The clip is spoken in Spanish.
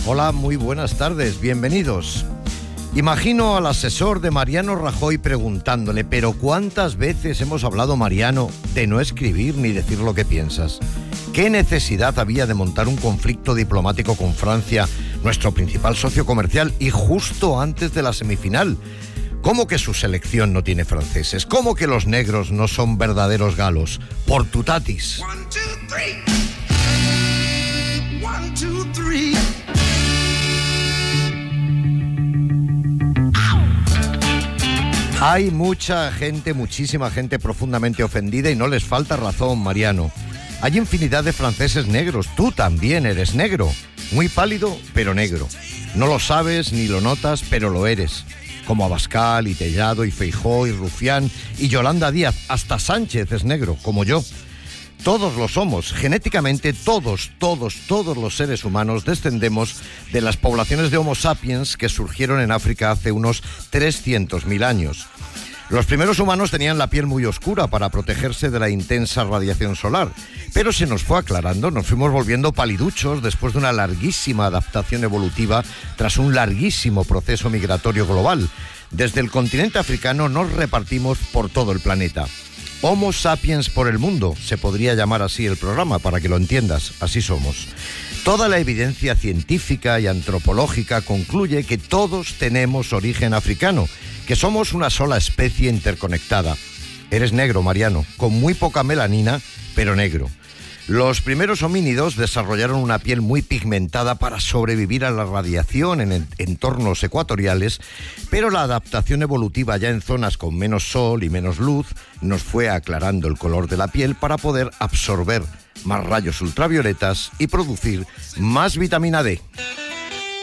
Hola, muy buenas tardes, bienvenidos. Imagino al asesor de Mariano Rajoy preguntándole: ¿pero cuántas veces hemos hablado, Mariano, de no escribir ni decir lo que piensas? ¿Qué necesidad había de montar un conflicto diplomático con Francia, nuestro principal socio comercial, y justo antes de la semifinal? ¿Cómo que su selección no tiene franceses? ¿Cómo que los negros no son verdaderos galos? Por tutatis. 1, 2, 3. 1, 2, 3. Hay mucha gente, muchísima gente profundamente ofendida y no les falta razón, Mariano. Hay infinidad de franceses negros. Tú también eres negro. Muy pálido, pero negro. No lo sabes ni lo notas, pero lo eres. Como Abascal y Tellado y Feijóo y Rufián y Yolanda Díaz. Hasta Sánchez es negro, como yo. Todos lo somos. Genéticamente todos los seres humanos descendemos de las poblaciones de Homo sapiens que surgieron en África hace unos 300.000 años. Los primeros humanos tenían la piel muy oscura para protegerse de la intensa radiación solar, pero se nos fue aclarando, nos fuimos volviendo paliduchos después de una larguísima adaptación evolutiva tras un larguísimo proceso migratorio global. Desde el continente africano nos repartimos por todo el planeta. Homo sapiens por el mundo, se podría llamar así el programa, para que lo entiendas, así somos. Toda la evidencia científica y antropológica concluye que todos tenemos origen africano, que somos una sola especie interconectada. Eres negro, Mariano, con muy poca melanina, pero negro. Los primeros homínidos desarrollaron una piel muy pigmentada para sobrevivir a la radiación en entornos ecuatoriales, pero la adaptación evolutiva ya en zonas con menos sol y menos luz nos fue aclarando el color de la piel para poder absorber más rayos ultravioletas y producir más vitamina D.